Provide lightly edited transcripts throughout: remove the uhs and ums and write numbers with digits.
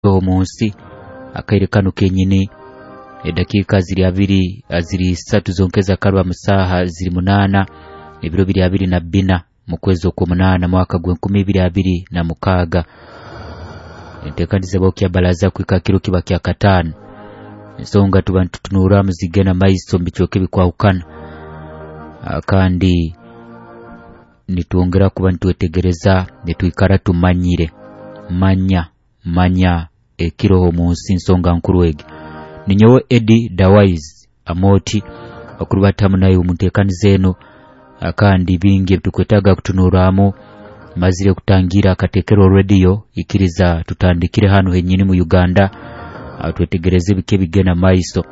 munsi akaire kano kenyini edakika ziri 3 zonkeza kalwa musaha ziri 8 ebiro 24 mu kwezi ok'omunana mwaka gwa 2026 entekanize bokya balaza kwikakiro kiba kya katano ensonga tubantu tunura muzigena maiso mbichoke bikwahukana kandi nitwongera kuba ntwetegereza netwikara tumanyire manya ekiroho munsi nsonga nkuru ege ninyowe Eddie Dawise amoti bakuru batamu nayo omuntekanize eno kandi bingi tukwetaga kutunuramu mazire kutangira akatekero radio ikiriza tutandikire hano henyini mu Uganda twetegereze bike bigena maiso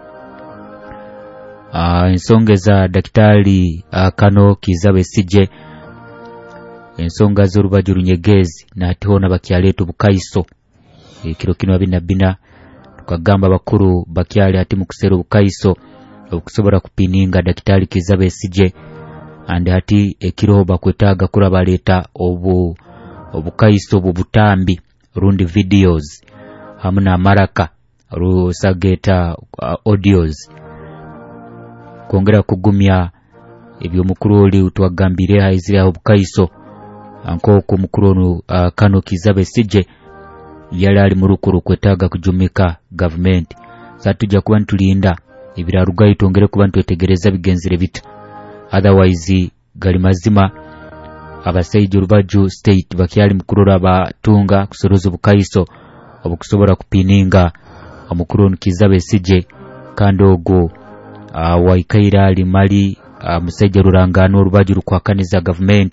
ensonga za daktari Kano Kizabe Sije ensonga z'orubaju runyegezi natihona bakyaletu bukaiso ekiro kino abinabina tukagamba bakuru bakyale ati mu kusero bukaiso okusobora kupininga daktari Kizabe Sije andi hati ekiro bakwetaga kuraba leta obukaiso bubutambi rundi videos hamuna maraka rusageta audios kongera kugumya ebyo mukuru oli utwagambire haizira obukaiso anko ku mukuru onu Kano Kizabe Sije yali ali murukuru kwetaga kujumika government satujja kuba ntulinda ebiraruga itongere kuba ntwetegereza bigenzire bita otherwise gali mazima abasaiji rubaju state bakyali mukurura batunga kusoroza bukaiso obukusobora kupininga omukuru onu Kizabe Sije kandi ogo waikaira ali mali musaija rurangano rubaju rukwakaniza government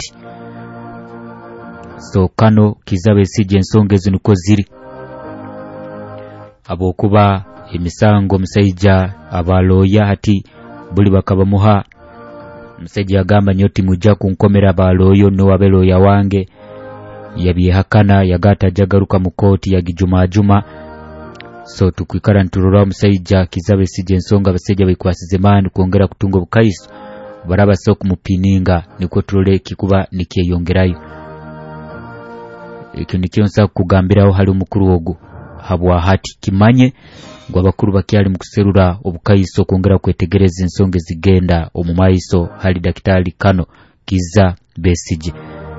so Kano Kizabe Sije ensonga zinuko ziri abokuba emisango musaija abaloya hati buli bakabamuha musaija agamba nyoti mujja kunkomera abaloyo no abeloya wange yabyehakana yagata jagaruka mu koti yagijuma so tukwikara nturura musaija Kizabe Sije ensonga abasaija bikwasize mani kuongera kutunga bukaiso baraba so kumupininga niko turole kikuba nikiyongerayo ikindi kyonsa kugambiraho hali umukuru wogo habwa hati kimanye ngo abakuru bakyali mu kuserura obukaiso kuongera kwetegereza ensonga zigenda omumaiso hali daktari Kano Kizabe Sije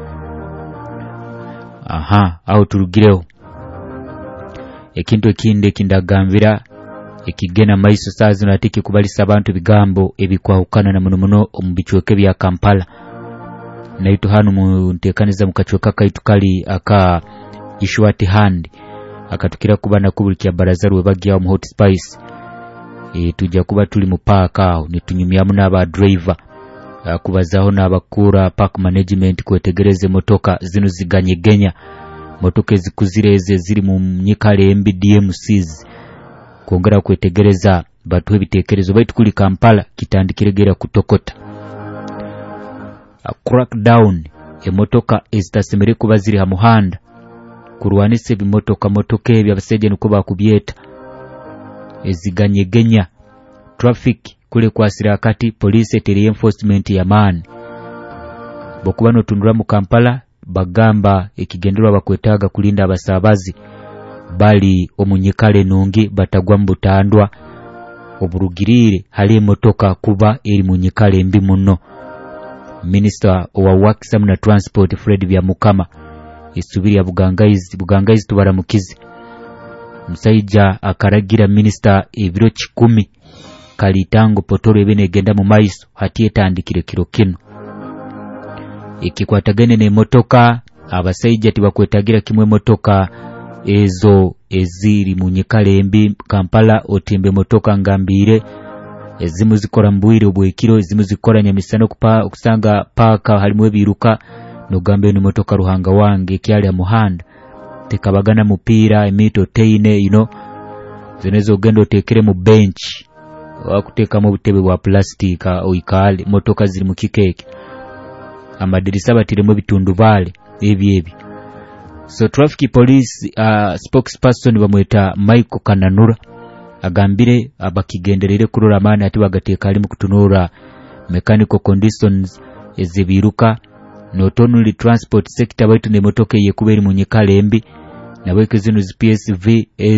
au turugireho ekintu ekinde kindagambira ekigena maiso sazi natiki kubalisa abantu bigambo ebikwahukana na muno omubichweke bya Kampala naitu hanu muntekaniza mukachweka kaitu kali aka Ishwati Hand akatukira kuba nakubulikya baraza rwe bagya mu Hot Spice tujja kuba tuli mu park aho nitunyumyamu n'aba driver kubazaho n'abakura park management kwetegereze motoka zino ziganyegenya motoka ezikuzireze ziri mu nyikale MBDMCs kongera kwetegereza batu ebitekerezo baitu kuli Kampala kitandikiregera kutokota a crackdown emotoka ezitasemere kuba ziri ha muhanda kurwanise bimotoka ebyo abaseje nuko bakubyeta eziganyegenya traffic kule kwasira akati police teri enforcement ya man bokuba no tundura mu Kampala bagamba ekigenderwa bakwetaga kulinda abasabazi bali omunyikale nungi batagwa mbutandwa oburugirire hali emotoka kuba eri munyikale mbi muno Minister wa Works and Transport Fred Byamukama isubiri ya Bugangaizi tubaramukizi musaija akaragira minister ebiro 10 kalitango potoro ebenegenda mu maiso hati etandikire kiro kino ikikwatagene ne motoka abasaija tibakwetagira kimwe motoka ezo eziri munyikale mbi Kampala otembe motoka ngambire ezimu zikora mbwire obwekiro ezimu zikora nyamisano okusanga paka halimu ebiruka no gambe ni motoka ruhanga wange kyali ya muhanda tekabagana mupira emito teine zenezo ogendo tekere mu bench wakuteka mu butebe bwa plastika oikale motoka ziri mu kikeke amadirisa batiremo bitundu vale ebi so traffic police spokesperson bamweta Michael Kananura agambire abakigenderere kurora mani ati bagateka ali mu kutunura mechanical conditions ezibiruka not only transport sector baitu ne motoka ye kuberi munyikale mbi nabweke zino zi PSV